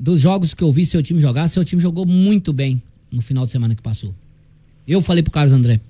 dos jogos que eu vi seu time jogar, seu time jogou muito bem no final de semana que passou. Eu falei pro Carlos André,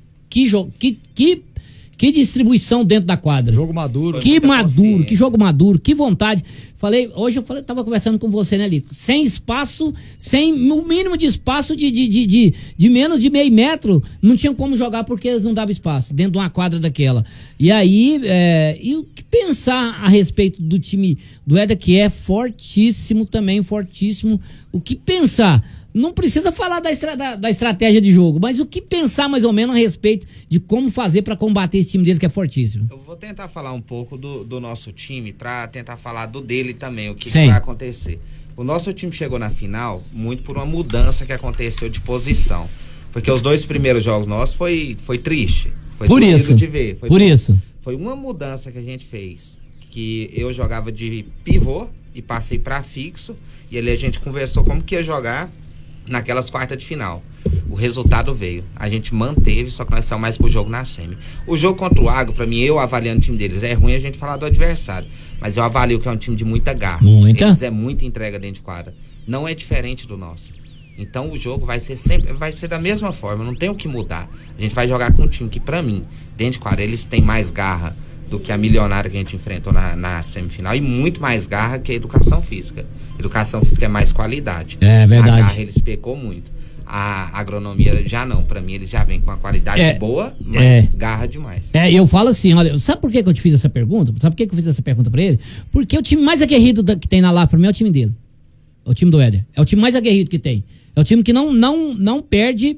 que distribuição dentro da quadra. Jogo maduro. Que jogo maduro, que vontade. Hoje eu tava conversando com você, né, Lico? Sem espaço, no mínimo de espaço de menos de meio metro, não tinha como jogar porque eles não davam espaço dentro de uma quadra daquela. E aí, e o que pensar a respeito do time do Éder, que é fortíssimo também, fortíssimo. O que pensar? Não precisa falar da estratégia de jogo, mas o que pensar mais ou menos a respeito de como fazer para combater esse time deles que é fortíssimo. Eu vou tentar falar um pouco do nosso time para tentar falar do dele também, o que Sim. vai acontecer. O nosso time chegou na final muito por uma mudança que aconteceu de posição, porque os 2 primeiros jogos nossos foi triste. Foi por isso. De ver. Foi uma mudança que a gente fez, que eu jogava de pivô e passei para fixo, e ali a gente conversou como que ia jogar naquelas quartas de final. O resultado veio. A gente manteve, só que nós estamos mais pro jogo na semi. O jogo contra o Água, pra mim, eu avaliando o time deles, é ruim a gente falar do adversário, mas eu avalio que é um time de muita garra. Eles é muita entrega dentro de quadra. Não é diferente do nosso. Então o jogo vai ser da mesma forma, não tem o que mudar. A gente vai jogar com um time que, pra mim, dentro de quadra, eles têm mais garra do que a milionária que a gente enfrentou na semifinal, e muito mais garra que a educação física. Educação física é mais qualidade. É verdade. A garra eles pecou muito. A agronomia já não. Pra mim, eles já vêm com a qualidade boa, mas garra demais. Eu falo assim, olha, sabe por que eu te fiz essa pergunta? Sabe por que eu fiz essa pergunta pra ele? Porque o time mais aguerrido que tem na LAF, pra mim, é o time dele. É o time do Éder. É o time mais aguerrido que tem. É o time que não perde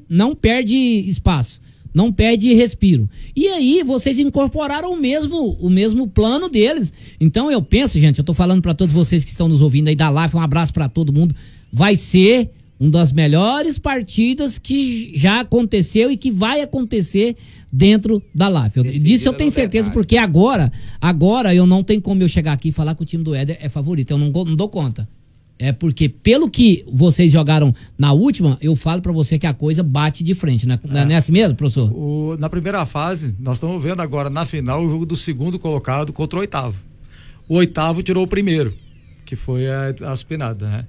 espaço. Não perde respiro. E aí, vocês incorporaram o mesmo plano deles. Então, eu penso, gente, eu tô falando pra todos vocês que estão nos ouvindo aí da LAF, um abraço pra todo mundo. Vai ser uma das melhores partidas que já aconteceu e que vai acontecer dentro da LAF. Disso eu tenho certeza, porque agora eu não tenho como eu chegar aqui e falar que o time do Éder é favorito. Eu não dou conta. É porque, pelo que vocês jogaram na última, eu falo pra você que a coisa bate de frente, né? Não é assim mesmo, professor? Na primeira fase, nós estamos vendo agora na final o jogo do segundo colocado contra o oitavo. O oitavo tirou o primeiro, que foi a Supinada, né?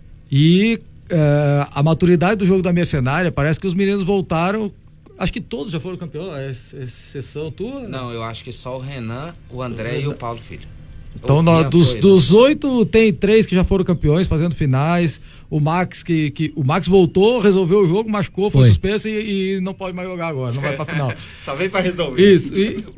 E a maturidade do jogo da Mercenária, parece que os meninos voltaram. Acho que todos já foram campeões, exceção tua? Não, eu acho que só o Renan, o André e o Paulo Filho. Então, dos 8, tem 3 que já foram campeões, fazendo finais. O Max, o Max voltou, resolveu o jogo, machucou, foi suspenso e não pode mais jogar agora, não vai pra final. Só veio pra resolver. Isso,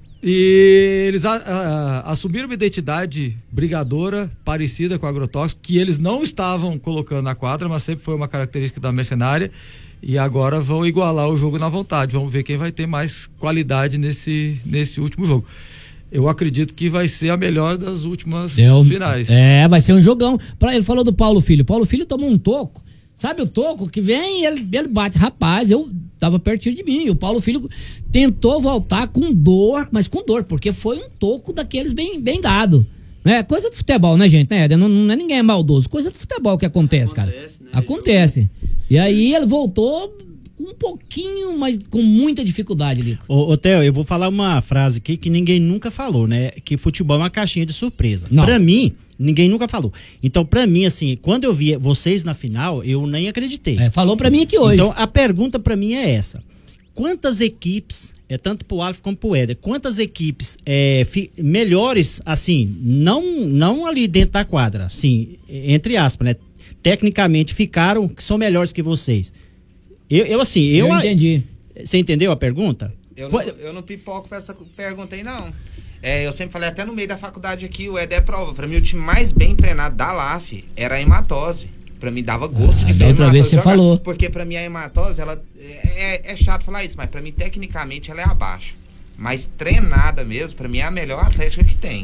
e eles assumiram uma identidade brigadora, parecida com o agrotóxico, que eles não estavam colocando na quadra, mas sempre foi uma característica da Mercenária. E agora vão igualar o jogo na vontade. Vamos ver quem vai ter mais qualidade nesse último jogo. Eu acredito que vai ser a melhor das últimas finais. Vai ser um jogão. Ele falou do Paulo Filho. Paulo Filho tomou um toco. Sabe o toco que vem e ele bate. Rapaz, eu tava pertinho de mim. E o Paulo Filho tentou voltar com dor, mas com dor, porque foi um toco daqueles bem dado. Né? Coisa do futebol, né, gente? Não é ninguém maldoso. Coisa do futebol que acontece, cara. Né? Acontece. E aí ele voltou um pouquinho, mas com muita dificuldade, Lico. Ô, Theo, eu vou falar uma frase aqui que ninguém nunca falou, né? Que futebol é uma caixinha de surpresa. Pra mim, ninguém nunca falou. Então, pra mim, assim, quando eu vi vocês na final, eu nem acreditei. Falou pra mim aqui hoje. Então, a pergunta pra mim é essa. Quantas equipes, tanto pro Alf como pro Éder, quantas equipes melhores, assim, não ali dentro da quadra, assim, entre aspas, né? Tecnicamente ficaram, que são melhores que vocês? Eu entendi. Você entendeu a pergunta? Eu não pipoco pra essa pergunta aí, não. Eu sempre falei, até no meio da faculdade aqui, o Éder é prova. Pra mim, o time mais bem treinado da LAF era a Hematose. Pra mim, dava gosto de ver a outra vez você falou. Porque pra mim, a Hematose, ela é chato falar isso, mas pra mim, tecnicamente, ela é abaixo. Mas treinada mesmo, pra mim, é a melhor atlética que tem.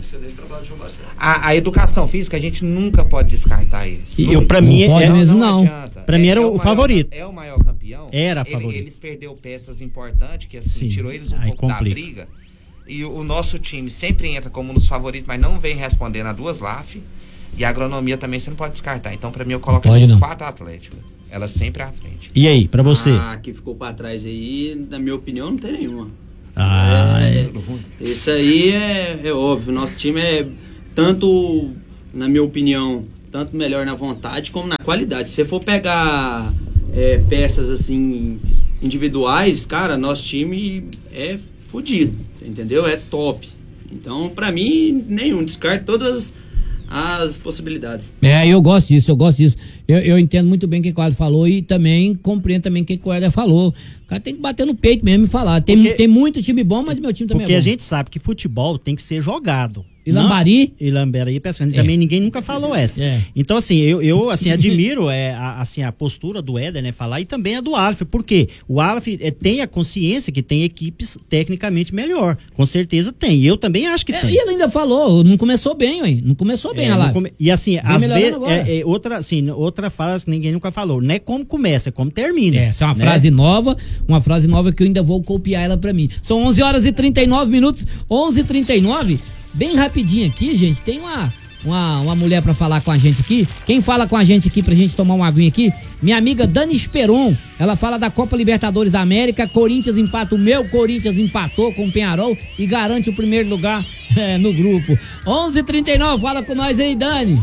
A educação física, a gente nunca pode descartar eles. Pra mim, não. Pra mim, era o favorito. É o maior campeão. Era favorito. Eles perderam peças importantes, que assim, tirou eles um pouco da briga. E o nosso time sempre entra como um dos favoritos, mas não vem respondendo a 2 LAF. E a agronomia também você não pode descartar. Então, pra mim, eu coloco essas 4 atléticas. Elas sempre à frente. E aí, pra você? Que ficou pra trás aí, na minha opinião, não tem nenhuma. Isso aí é óbvio. Nosso time é tanto, na minha opinião, tanto melhor na vontade como na qualidade. Se você for pegar peças assim individuais, cara, nosso time é fodido, entendeu? É top. Então, pra mim, nenhum, descarte todas as possibilidades. Eu gosto disso. Eu entendo muito bem o que o Éder falou e também compreendo também o que o Éder falou. O cara tem que bater no peito mesmo e falar. Tem muito time bom, mas meu time também é bom. Porque a gente sabe que futebol tem que ser jogado. E Lambari? E Lambari, também ninguém nunca falou essa. Então, assim, eu assim, admiro a postura do Éder, né, falar, e também a do Aleph, porque o Aleph tem a consciência que tem equipes tecnicamente melhor. Com certeza tem. Eu também acho que tem. E ele ainda falou, não começou bem, ué. Não começou bem a live. E assim, às vezes, outra frase que ninguém nunca falou. Não é como começa, é como termina. Essa é uma frase nova que eu ainda vou copiar ela pra mim. São 11h39, 11h39. Bem rapidinho aqui, gente, tem uma mulher pra falar com a gente aqui. Quem fala com a gente aqui pra gente tomar uma aguinha aqui? Minha amiga Dani Esperon. Ela fala da Copa Libertadores da América. Corinthians empata, o meu Corinthians empatou com o Peñarol e garante o primeiro lugar no grupo. 11h39, fala com nós aí, Dani.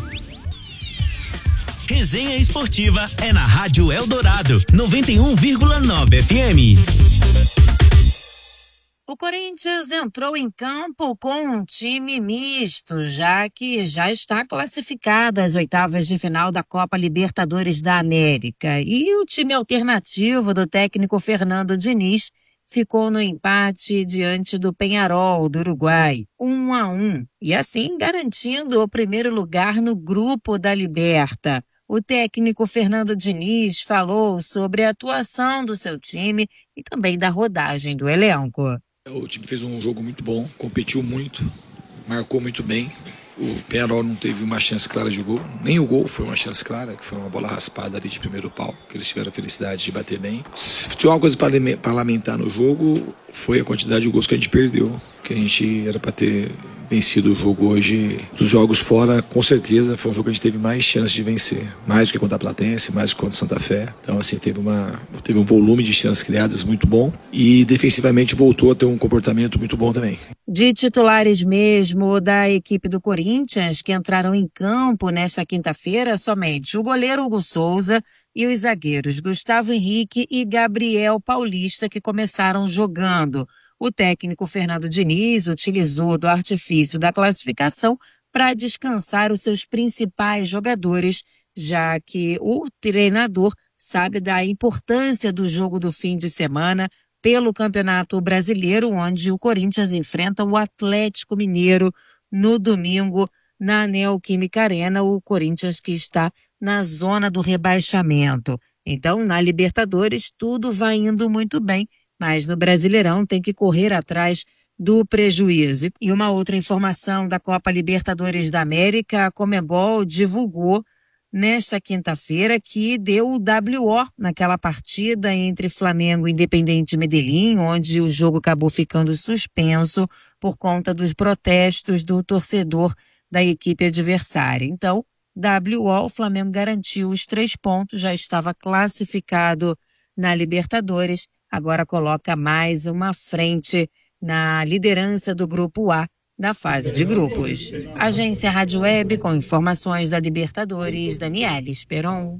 Resenha Esportiva é na Rádio Eldorado, 91,9 FM. O Corinthians entrou em campo com um time misto, já que já está classificado às oitavas de final da Copa Libertadores da América. E o time alternativo do técnico Fernando Diniz ficou no empate diante do Peñarol do Uruguai, 1-1, e assim garantindo o primeiro lugar no grupo da Liberta. O técnico Fernando Diniz falou sobre a atuação do seu time e também da rodagem do elenco. O time fez um jogo muito bom, competiu muito, marcou muito bem. O Peñarol não teve uma chance clara de gol, nem o gol foi uma chance clara, que foi uma bola raspada ali de primeiro pau, que eles tiveram a felicidade de bater bem. Se tinha uma coisa para lamentar no jogo, foi a quantidade de gols que a gente perdeu, que a gente era para ter vencido o jogo hoje. Dos jogos fora, com certeza, foi um jogo que a gente teve mais chance de vencer, mais do que contra a Platense, mais do que contra a Santa Fé. Então, assim, teve um volume de chances criadas muito bom e defensivamente voltou a ter um comportamento muito bom também. De titulares mesmo da equipe do Corinthians, que entraram em campo nesta quinta-feira, somente o goleiro Hugo Souza e os zagueiros Gustavo Henrique e Gabriel Paulista, que começaram jogando. O técnico Fernando Diniz utilizou do artifício da classificação para descansar os seus principais jogadores, já que o treinador sabe da importância do jogo do fim de semana pelo Campeonato Brasileiro, onde o Corinthians enfrenta o Atlético Mineiro no domingo na Neoquímica Arena, o Corinthians que está na zona do rebaixamento. Então, na Libertadores, tudo vai indo muito bem, mas no Brasileirão tem que correr atrás do prejuízo. E uma outra informação da Copa Libertadores da América, a Conmebol divulgou nesta quinta-feira que deu o WO naquela partida entre Flamengo e Independiente Medellín, onde o jogo acabou ficando suspenso por conta dos protestos do torcedor da equipe adversária. Então, WO, o Flamengo garantiu os 3 pontos, já estava classificado na Libertadores, agora coloca mais uma frente na liderança do Grupo A da fase de grupos. Agência Rádio Web com informações da Libertadores, Daniela Esperon.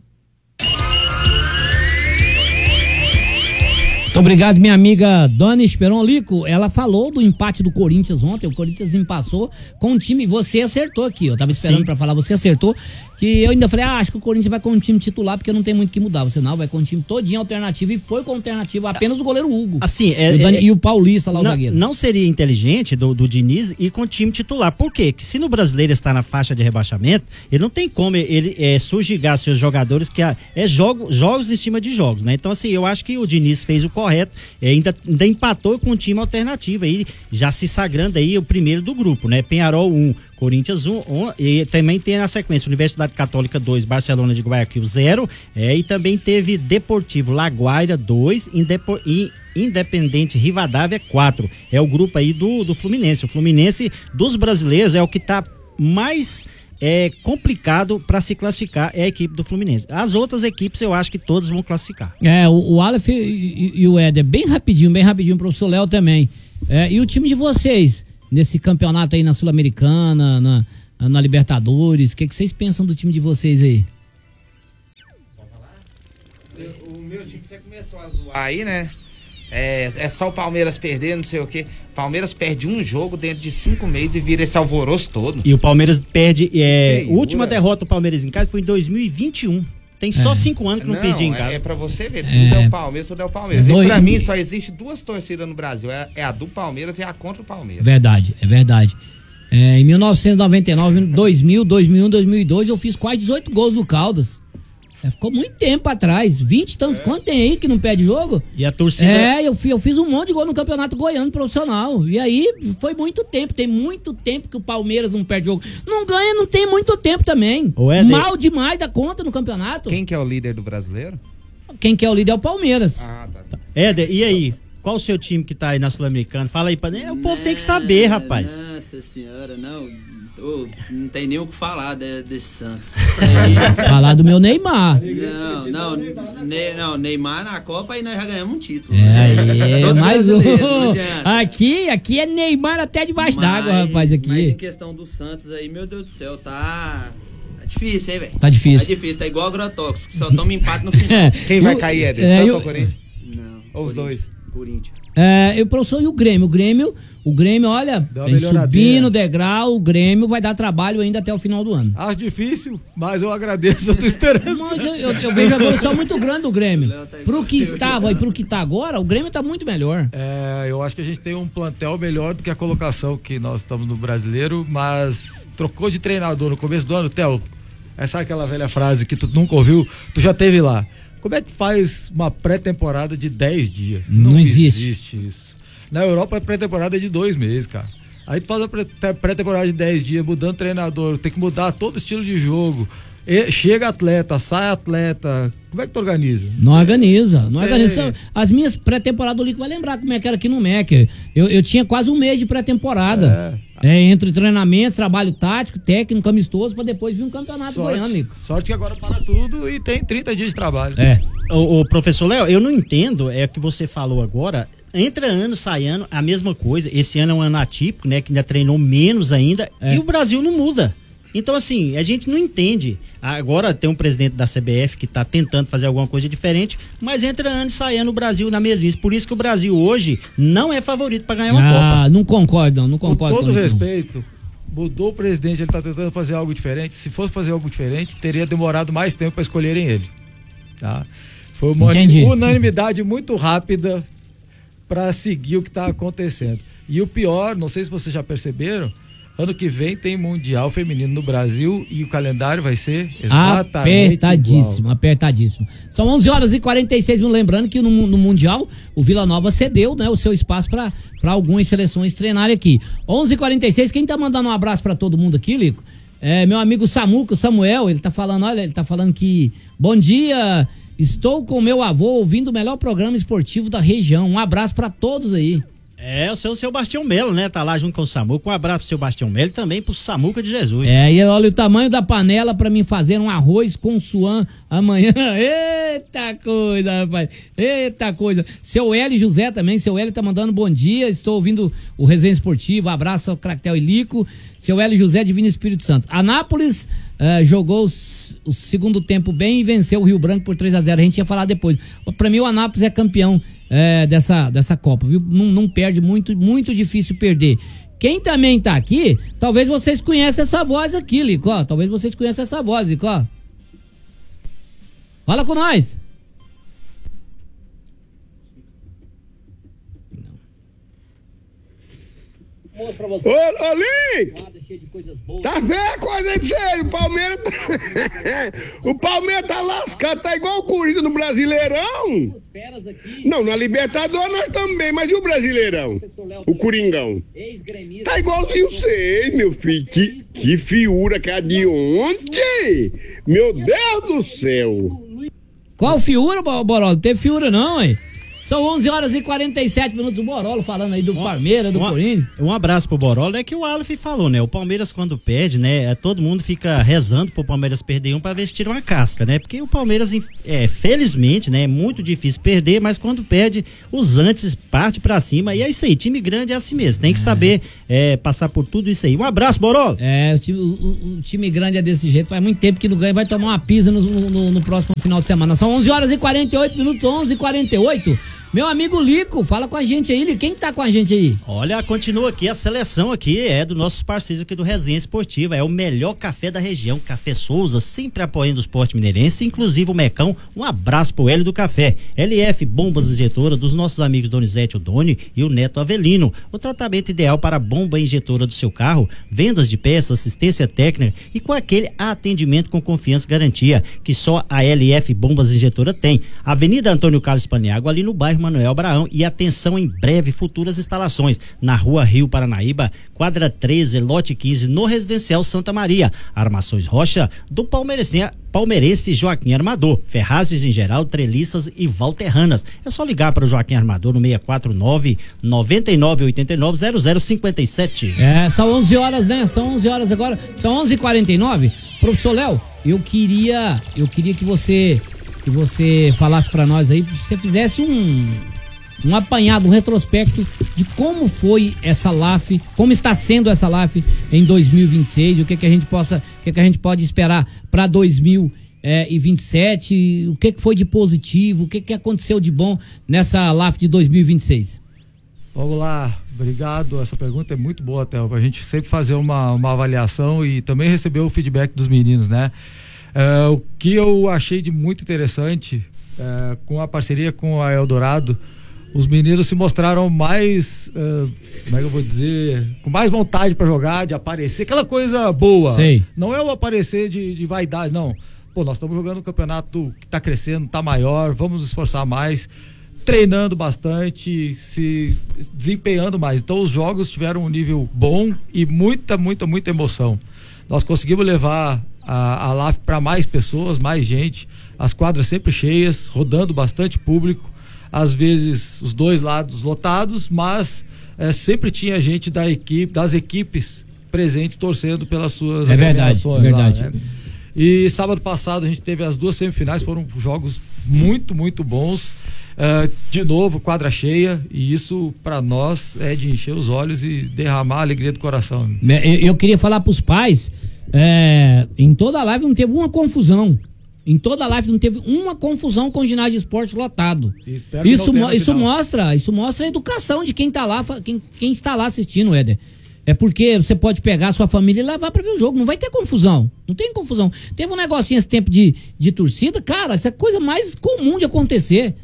Muito obrigado, minha amiga Dani Esperon. Lico, ela falou do empate do Corinthians ontem. O Corinthians empatou com um time. Você acertou aqui, eu tava esperando pra falar, você acertou. Que eu ainda falei, acho que o Corinthians vai com um time titular, porque não tem muito o que mudar. Você não, vai com um time todinho alternativo, e foi com alternativo apenas o goleiro Hugo. Assim, e o Paulista lá, o zagueiro. Não seria inteligente do Diniz ir com o time titular. Por quê? Porque se no brasileiro está na faixa de rebaixamento, ele não tem como ele subjugar seus jogadores, que jogos em cima de jogos, né? Então, assim, eu acho que o Diniz fez o correto, ainda empatou com um time alternativo aí, já se sagrando aí o primeiro do grupo, né? Peñarol 1, Corinthians 1, e também tem na sequência Universidade Católica 2, Barcelona de Guayaquil 0, e também teve Deportivo Laguaira 2, Independente Rivadavia 4. É o grupo aí do Fluminense. O Fluminense dos brasileiros é o que está mais complicado para se classificar, é a equipe do Fluminense. As outras equipes eu acho que todas vão classificar. O Aleph e o Éder, bem rapidinho, o professor Léo também. E o time de vocês, nesse campeonato aí na Sul-Americana, na Libertadores. O que vocês pensam do time de vocês aí? O meu time, você começou a zoar aí, né? É só o Palmeiras perder, não sei o quê. Palmeiras perde um jogo dentro de 5 meses e vira esse alvoroço todo. E o Palmeiras perde. A última derrota do Palmeiras em casa foi em 2021. Tem só 5 anos que não perdi em casa. É pra você ver, tudo é o Palmeiras, tudo é o Palmeiras. E pra mim só existe 2 torcidas no Brasil. É a do Palmeiras e a contra o Palmeiras. Verdade, é verdade. Em 1999, 2000, 2001, 2002, eu fiz quase 18 gols no Caldas. Ficou muito tempo atrás, 20 e tantos. Quanto tem aí que não perde jogo? E a torcida... Eu fiz um monte de gol no Campeonato Goiano profissional. E aí, foi muito tempo. Tem muito tempo que o Palmeiras não perde jogo. Não ganha, não tem muito tempo também. Mal demais da conta no campeonato. Quem que é o líder do brasileiro? Quem que é o líder é o Palmeiras. Ah, tá. Éder, e aí? Qual o seu time que tá aí na Sul-Americana? Fala aí pra... O povo tem que saber, rapaz. Nossa senhora, não tem nem o que falar desse Santos. Falar do meu Neymar. Não, Neymar na Copa e nós já ganhamos um título. Mais um. Aqui é Neymar até debaixo d'água, rapaz, aqui. Mas em questão do Santos aí, meu Deus do céu, tá difícil, hein, velho? Tá difícil, tá igual agrotóxico, só toma empate no final. Quem vai cair, Éder? Santos ou Corinthians? Não. Ou os dois? Corinthians. Professor, e o Grêmio? O Grêmio, olha, vem subindo o degrau, o Grêmio vai dar trabalho ainda até o final do ano. Acho difícil, mas eu agradeço a tua esperança. Mas eu vejo a evolução muito grande do Grêmio. Pro que estava e pro que tá agora, o Grêmio tá muito melhor. Eu acho que a gente tem um plantel melhor do que a colocação que nós estamos no Brasileiro, mas trocou de treinador no começo do ano, Theo. Essa é aquela velha frase que tu nunca ouviu, tu já teve lá. Como é que faz uma pré-temporada de 10 dias? Não existe isso. Na Europa, a pré-temporada é de 2 meses, cara. Aí tu faz uma pré-temporada de 10 dias, mudando treinador, tem que mudar todo o estilo de jogo. Chega atleta, sai atleta. Como é que tu organiza? Não organiza. As minhas pré-temporadas, o Lico vai lembrar como é que era aqui no MEC. Eu tinha quase um mês de pré-temporada. Entre treinamento, trabalho tático, técnico, amistoso, pra depois vir um campeonato goiano, Lico. Sorte que agora para tudo e tem 30 dias de trabalho. O professor Léo, eu não entendo, o que você falou agora. Entra ano, sai ano, a mesma coisa. Esse ano é um ano atípico, né? Que ainda treinou menos ainda. E o Brasil não muda. Então, assim, a gente não entende. Agora tem um presidente da CBF que está tentando fazer alguma coisa diferente, mas entra ano e sai ano o Brasil na mesmice. Por isso que o Brasil hoje não é favorito para ganhar uma Copa. Não concordo, não concordo. Com todo respeito, mudou o presidente, ele está tentando fazer algo diferente. Se fosse fazer algo diferente, teria demorado mais tempo para escolherem ele. Tá? Foi uma unanimidade muito rápida para seguir o que está acontecendo. E o pior, não sei se vocês já perceberam, ano que vem tem Mundial Feminino no Brasil e o calendário vai ser exatamente apertadíssimo. São 11h46, lembrando que no Mundial o Vila Nova cedeu, né, o seu espaço para algumas seleções treinarem aqui. 11h46, quem tá mandando um abraço para todo mundo aqui, Lico? Meu amigo Samuel, ele tá falando que bom dia, estou com meu avô ouvindo o melhor programa esportivo da região. Um abraço para todos aí. O seu Bastião Melo, né? Tá lá junto com o Samuca. Um abraço pro seu Bastião Melo e também pro Samuca de Jesus. E olha o tamanho da panela pra mim fazer um arroz com suã amanhã. Eita coisa, rapaz. Eita coisa. Seu Hélio José também. Seu Hélio tá mandando bom dia. Estou ouvindo o Resenha Esportivo. Abraço ao Cractel e Lico. Seu Hélio José, Divino Espírito Santo. Anápolis jogou o segundo tempo bem e venceu o Rio Branco por 3-0. A gente ia falar depois. Pra mim, o Anápolis é campeão dessa Copa, viu? Não perde, muito difícil perder. Quem também tá aqui, talvez vocês conheçam essa voz aqui, Lico, ó. Talvez vocês conheçam essa voz, Lico, ó. Fala com nós. Ô, Lin! Tá vendo a coisa aí pra você? O Palmeiras tá lascado, tá igual o Corinthians no Brasileirão. Não, na Libertadores nós também, mas e o Brasileirão? O Coringão? Tá igualzinho vocês, meu filho. Que fiura que é de ontem! Meu Deus do céu! Qual fiura, Boró? Não teve fiura não, hein? São 11h47, o Borolo falando aí do Palmeiras, do Corinthians. Um abraço pro Borolo, é que o Aleph falou, né? O Palmeiras quando perde, né? Todo mundo fica rezando pro Palmeiras perder pra ver se tira uma casca, né? Porque o Palmeiras, felizmente, né? É muito difícil perder, mas quando perde, os antes parte pra cima. E é isso aí, time grande é assim mesmo. Tem que saber passar por tudo isso aí. Um abraço, Borolo. O time grande é desse jeito, faz muito tempo que não ganha, vai tomar uma pisa no próximo final de semana. São 11h48, 11h48. Meu amigo Lico, fala com a gente aí, quem tá com a gente aí? Olha, continua aqui, a seleção aqui é dos nossos parceiros aqui do Resenha Esportiva, é o melhor café da região, Café Souza, sempre apoiando o esporte mineirense, inclusive o Mecão, um abraço pro Hélio do Café, LF Bombas Injetora, dos nossos amigos Donizete Odoni e o Neto Avelino, o tratamento ideal para a bomba injetora do seu carro, vendas de peças, assistência técnica e com aquele atendimento com confiança e garantia, que só a LF Bombas Injetora tem, Avenida Antônio Carlos Paniagua, ali no bairro Manuel Abraão, e atenção, em breve futuras instalações na Rua Rio Paranaíba, quadra 13, lote 15, no Residencial Santa Maria. Armações Rocha, do palmeirense Joaquim Armador, ferragens em geral, treliças e valterranas. É só ligar para o Joaquim Armador no 649-9989-0057. São 11 horas, né? São 11 horas agora, são 11h49. Professor Léo, eu queria que você falasse para nós aí, você fizesse um apanhado, um retrospecto de como foi essa LAF, como está sendo essa LAF em 2026, o que a gente pode esperar para 2027, o que foi de positivo, o que aconteceu de bom nessa LAF de 2026. Vamos lá, obrigado, essa pergunta é muito boa, Théo, pra gente sempre fazer uma avaliação e também receber o feedback dos meninos, né? O que eu achei de muito interessante, com a parceria com a Eldorado, os meninos se mostraram mais, como é que eu vou dizer, com mais vontade para jogar, de aparecer, aquela coisa boa. Sei. Não é o aparecer de vaidade, não. Pô, nós estamos jogando um campeonato que está crescendo, está maior, vamos nos esforçar mais, treinando bastante, se desempenhando mais. Então os jogos tiveram um nível bom e muita emoção. Nós conseguimos levar a LAF para mais pessoas, mais gente, as quadras sempre cheias, rodando bastante público, às vezes os dois lados lotados, mas sempre tinha gente das equipes presentes torcendo pelas suas agremiações. É verdade. Lá, né? E sábado passado a gente teve as duas semifinais, foram jogos muito bons, de novo quadra cheia, e isso para nós é de encher os olhos e derramar a alegria do coração. Eu queria falar para os pais, em toda a live não teve uma confusão. Em toda a live não teve uma confusão com o ginásio de esporte lotado. Isso mostra a educação de quem tá lá, quem está lá assistindo, Éder. É porque você pode pegar a sua família e levar pra ver o jogo. Não vai ter confusão. Não tem confusão. Teve um negocinho esse tempo de torcida, cara, isso é coisa mais comum de acontecer.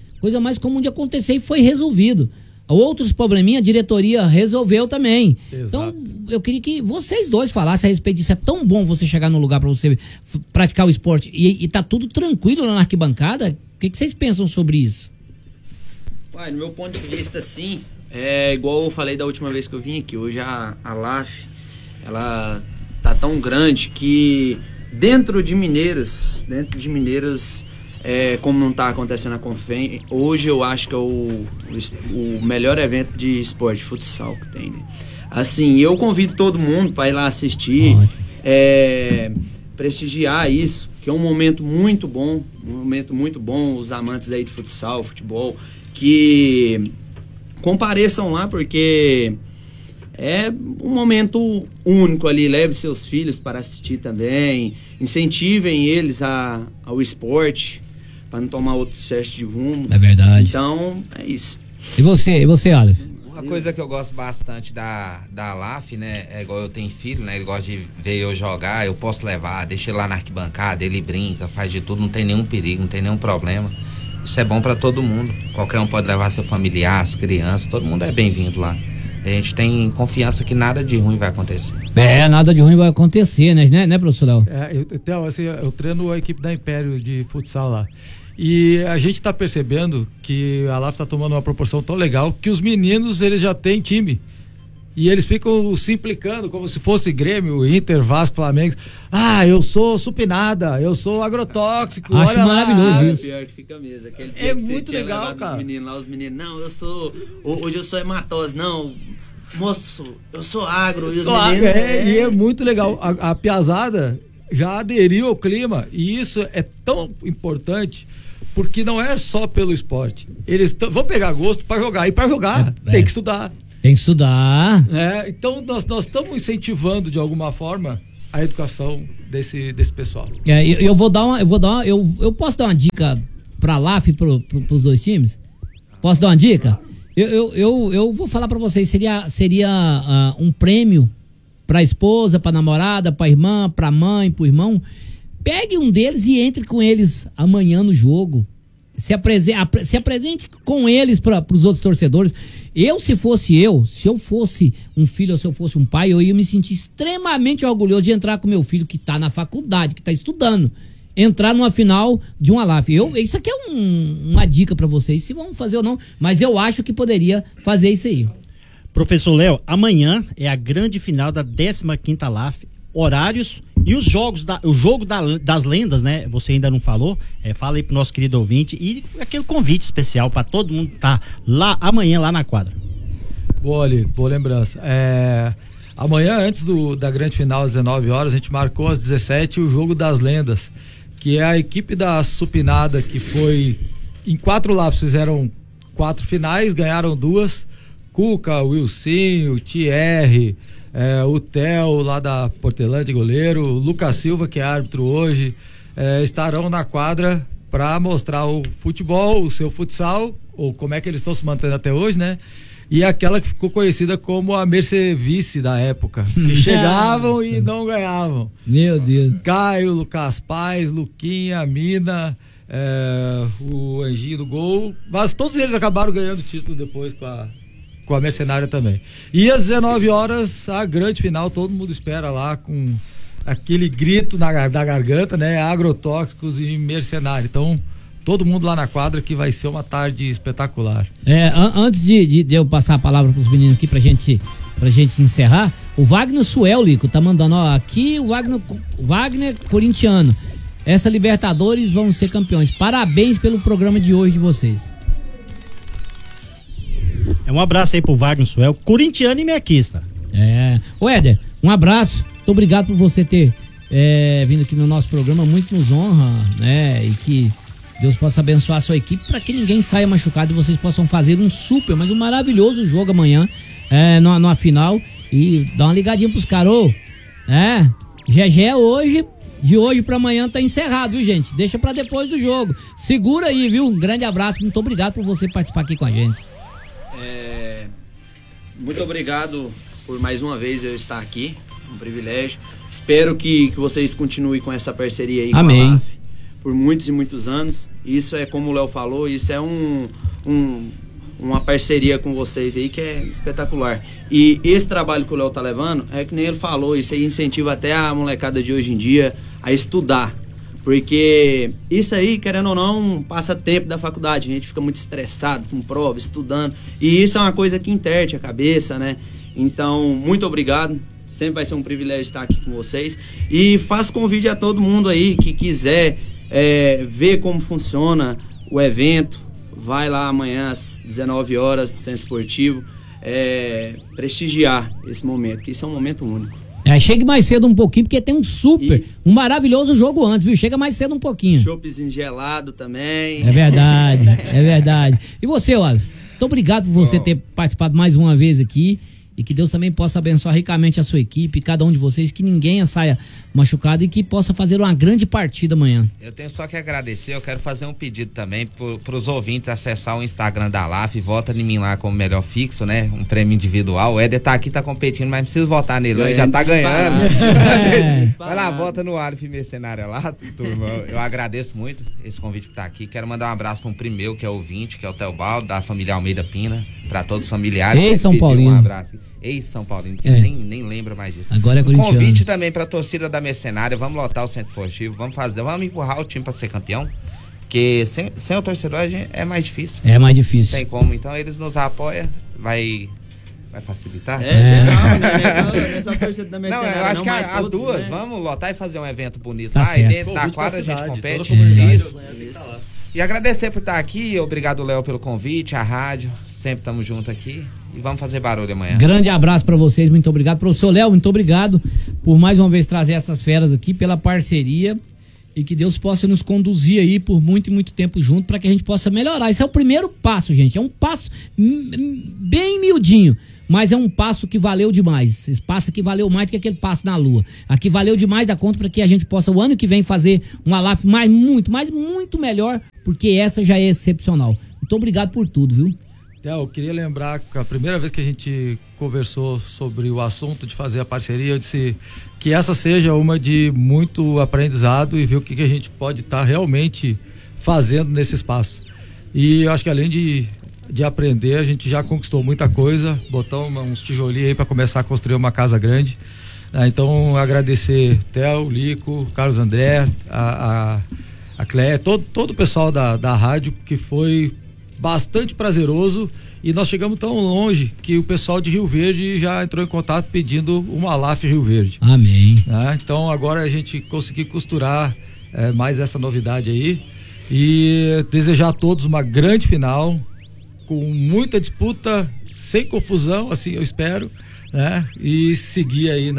E foi resolvido. Outros probleminha a diretoria resolveu também. Exato. Então, eu queria que vocês dois falassem a respeito disso. É tão bom você chegar num lugar para você praticar o esporte e tá tudo tranquilo lá na arquibancada. O que vocês pensam sobre isso? Ué, no meu ponto de vista, sim, é igual eu falei da última vez que eu vim aqui. Hoje a LAF, ela tá tão grande que dentro de Mineiros, como não está acontecendo a Confem, hoje eu acho que é o melhor evento de esporte, futsal que tem, né? Assim, eu convido todo mundo para ir lá assistir, prestigiar isso, que é um momento muito bom, os amantes aí de futsal, futebol, que compareçam lá, porque é um momento único ali. Leve seus filhos para assistir também, incentivem eles ao esporte, para não tomar outro excesso de rumo. É verdade. Então, é isso. E você, Aleph? Uma coisa que eu gosto bastante da LAF, né? É igual eu tenho filho, né? Ele gosta de ver eu jogar, eu posso levar, deixa ele lá na arquibancada, ele brinca, faz de tudo, não tem nenhum perigo, não tem nenhum problema. Isso é bom para todo mundo. Qualquer um pode levar seu familiar, as crianças, todo mundo é bem-vindo lá. A gente tem confiança que nada de ruim vai acontecer. Nada de ruim vai acontecer, né, professor Léo? Eu treino a equipe da Império de futsal lá. E a gente está percebendo que a LAF está tomando uma proporção tão legal que os meninos, eles já têm time. E eles ficam se implicando como se fosse Grêmio, Inter, Vasco, Flamengo. Ah, eu sou supinada, eu sou agrotóxico. Acho olha maravilhoso lá. isso. Pior que fica mesmo. Aquele É dia que muito você tinha legal, levado cara. os meninos, não, hoje eu sou hematose, não, moço, eu sou agro. E os meninos, E é muito legal. A piazada já aderiu ao clima, e isso é tão importante, porque não é só pelo esporte. Eles vão pegar gosto para jogar, e para jogar tem que estudar. Tem que estudar. Então nós estamos incentivando de alguma forma a educação desse pessoal. Eu posso dar uma dica pra LAF e pros dois times? Posso dar uma dica? Eu vou falar pra vocês, seria um prêmio pra esposa, pra namorada, pra irmã, pra mãe, pro irmão. Pegue um deles e entre com eles amanhã no jogo. Se apresente com eles para os outros torcedores. Se eu fosse um filho ou se eu fosse um pai, eu ia me sentir extremamente orgulhoso de entrar com meu filho que está na faculdade, que está estudando, entrar numa final de uma LAF. Isso aqui é uma dica para vocês, se vão fazer ou não, mas eu acho que poderia fazer isso aí. Professor Léo, amanhã é a grande final da 15ª LAF, horários e os jogos, o jogo das lendas, né? Você ainda não falou, fala aí pro nosso querido ouvinte e aquele convite especial para todo mundo estar lá amanhã lá na quadra. Boa lembrança. Amanhã, antes da grande final às 19 horas, a gente marcou às 17 o jogo das lendas, que é a equipe da Supinada, que foi em 4 LAFs, fizeram 4 finais, ganharam 2, Cuca, Wilson, Thierry, o Theo lá da Portelândia, goleiro, o Lucas Silva, que é árbitro hoje, estarão na quadra para mostrar o futebol, o seu futsal, ou como é que eles estão se mantendo até hoje, né? E aquela que ficou conhecida como a Mercevice da época, que chegavam e não ganhavam. Meu Deus. Caio, Lucas Paz, Luquinha, Mina, o Anjinho do gol, mas todos eles acabaram ganhando o título depois com a Mercenária também. E às 19 horas, a grande final, todo mundo espera lá com aquele grito da garganta, né? Agrotóxicos e Mercenária. Então, todo mundo lá na quadra, que vai ser uma tarde espetacular. Antes de eu passar a palavra para os meninos aqui pra gente encerrar, o Wagner Suelico tá mandando, aqui o Wagner corintiano. Essa Libertadores vão ser campeões. Parabéns pelo programa de hoje de vocês. Um abraço aí pro Wagner Suel, corintiano e mequista. Ô Éder, um abraço, muito obrigado por você ter vindo aqui no nosso programa, muito nos honra, né? E que Deus possa abençoar a sua equipe para que ninguém saia machucado e vocês possam fazer um maravilhoso jogo amanhã, numa final, e dar uma ligadinha pros caras, Gegé de hoje para amanhã tá encerrado, viu, gente? Deixa para depois do jogo, segura aí, viu? Um grande abraço, muito obrigado por você participar aqui com a gente. Muito obrigado por mais uma vez eu estar aqui, um privilégio. Espero que vocês continuem com essa parceria aí. Amém. Com a LAF por muitos e muitos anos. Isso é, como o Léo falou, isso é uma parceria com vocês aí que é espetacular. E esse trabalho que o Léo tá levando, é que nem ele falou, isso aí incentiva até a molecada de hoje em dia a estudar. Porque isso aí, querendo ou não, passa tempo da faculdade, a gente fica muito estressado com prova, estudando, e isso é uma coisa que interte a cabeça, né? Então, muito obrigado, sempre vai ser um privilégio estar aqui com vocês, e faço convite a todo mundo aí que quiser ver como funciona o evento, vai lá amanhã às 19 horas, Centro Esportivo, prestigiar esse momento, que isso é um momento único. Chegue mais cedo um pouquinho, porque tem um maravilhoso jogo antes, viu? Chega mais cedo um pouquinho. Choppzinho gelado também. É verdade. E você, Oliver? Muito obrigado por você ter participado mais uma vez aqui. E que Deus também possa abençoar ricamente a sua equipe, cada um de vocês, que ninguém saia machucado e que possa fazer uma grande partida amanhã. Eu tenho só que agradecer, eu quero fazer um pedido também para os ouvintes acessar o Instagram da LAF, vota em mim lá como melhor fixo, né? Um prêmio individual. O Éder tá aqui, tá competindo, mas não precisa votar nele, ele já tá ganhando. Vai lá, vota no Alif Mercenária lá, turma. Eu agradeço muito esse convite por estar aqui. Quero mandar um abraço para um primo meu, que é ouvinte, que é o Teobaldo, da família Almeida Pina, para todos os familiares. Ei, São Paulino. Um abraço. Ex-São Paulino, nem lembra mais disso. Agora é corintiano. Convite também pra torcida da Mercenária, vamos lotar o Centro Esportivo, vamos empurrar o time pra ser campeão, porque sem o torcedor é mais difícil. É mais difícil. Tem como, então eles nos apoiam, vai Vai facilitar? Não é torcida da Mercenária. Não, eu acho que as todos, duas, né? Vamos lotar e fazer um evento bonito Tá lá. certo. E dentro da quadra a gente compete. Isso. E agradecer por estar aqui. Obrigado, Léo, pelo convite, a rádio. Sempre estamos juntos aqui. E vamos fazer barulho amanhã. Grande abraço pra vocês, muito obrigado. Professor Léo, muito obrigado por mais uma vez trazer essas feras aqui, pela parceria. E que Deus possa nos conduzir aí por muito e muito tempo junto para que a gente possa melhorar. Esse é o primeiro passo, gente. É um passo bem miudinho, mas é um passo que valeu demais. Esse passo aqui valeu mais do que aquele passo na Lua. Aqui valeu demais da conta para que a gente possa, o ano que vem, fazer uma LAF muito melhor, porque essa já é excepcional. Muito obrigado por tudo, viu? Eu queria lembrar que a primeira vez que a gente conversou sobre o assunto de fazer a parceria, eu disse que essa seja uma de muito aprendizado e ver o que a gente pode estar realmente fazendo nesse espaço. E eu acho que além de aprender, a gente já conquistou muita coisa, botamos uns tijolinhos aí para começar a construir uma casa grande. Então agradecer Theo, Lico, Carlos André, a Cléia, todo o pessoal da rádio, que foi bastante prazeroso, e nós chegamos tão longe que o pessoal de Rio Verde já entrou em contato pedindo uma LAF Rio Verde. Amém. Então agora a gente conseguiu costurar mais essa novidade aí e desejar a todos uma grande final, com muita disputa, sem confusão, assim eu espero, né? E seguir aí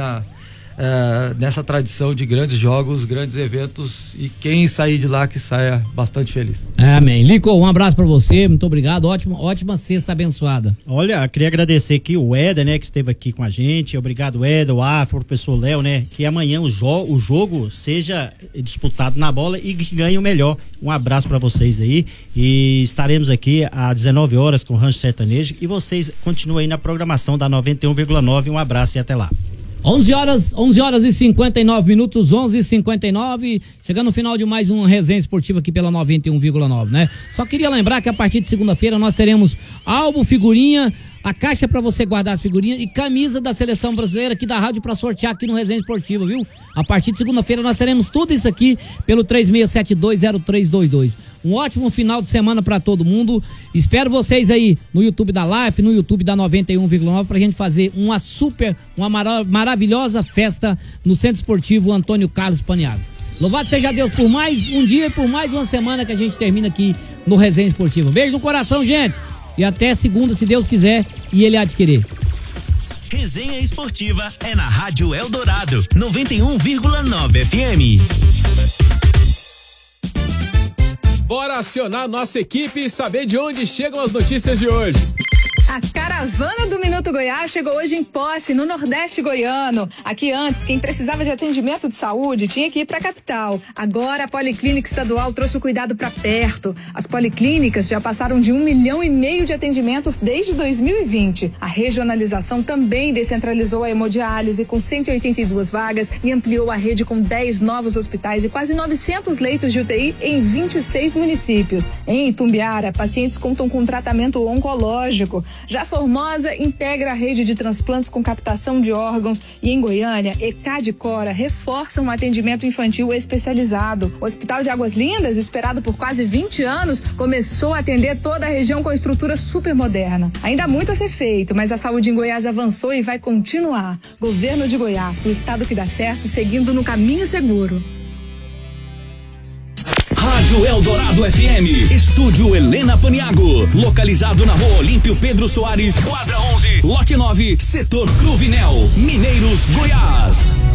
nessa tradição de grandes jogos, grandes eventos, e quem sair de lá que saia bastante feliz. Amém. Lico, um abraço pra você, muito obrigado, ótima sexta abençoada. Olha, queria agradecer aqui o Éder, né, que esteve aqui com a gente. Obrigado, Éder, o Afro, o professor Léo, né, que amanhã o jogo seja disputado na bola e que ganhe o melhor. Um abraço pra vocês aí, e estaremos aqui às 19 horas com o Rancho Sertanejo, e vocês continuem aí na programação da 91,9. Um abraço e até lá. 11 horas e 59 minutos, 11h59, chegando no final de mais uma resenha esportiva aqui pela 91,9, né? Só queria lembrar que a partir de segunda-feira nós teremos álbum, figurinha, a caixa para você guardar as figurinhas e camisa da seleção brasileira aqui da rádio para sortear aqui no Resenha Esportiva, viu? A partir de segunda-feira nós teremos tudo isso aqui pelo 36720322. Um ótimo final de semana para todo mundo. Espero vocês aí no YouTube da Live, no YouTube da 91,9, pra gente fazer uma maravilhosa festa no Centro Esportivo Antônio Carlos Paniagua. Louvado seja Deus por mais um dia e por mais uma semana que a gente termina aqui no Resenha Esportiva. Beijo no coração, gente. E até segunda, se Deus quiser, e Ele há de querer. Resenha Esportiva é na Rádio Eldorado, 91,9 FM. Bora acionar nossa equipe e saber de onde chegam as notícias de hoje. A caravana do Minuto Goiás chegou hoje em Posse, no Nordeste goiano. Aqui antes, quem precisava de atendimento de saúde tinha que ir para a capital. Agora a Policlínica Estadual trouxe o cuidado para perto. As policlínicas já passaram de 1,5 milhão de atendimentos desde 2020. A regionalização também descentralizou a hemodiálise com 182 vagas e ampliou a rede com 10 novos hospitais e quase 900 leitos de UTI em 26 municípios. Em Itumbiara, pacientes contam com tratamento oncológico. Já Formosa integra a rede de transplantes com captação de órgãos, e em Goiânia, ECAD e Cora reforçam o atendimento infantil especializado. O Hospital de Águas Lindas, esperado por quase 20 anos, começou a atender toda a região com estrutura super moderna. Ainda há muito a ser feito, mas a saúde em Goiás avançou e vai continuar. Governo de Goiás, o estado que dá certo, seguindo no caminho seguro. Rádio Eldorado FM, Estúdio Helena Paniagua, localizado na Rua Olímpio Pedro Soares, quadra 11, lote 9, setor Cruvinel, Mineiros, Goiás.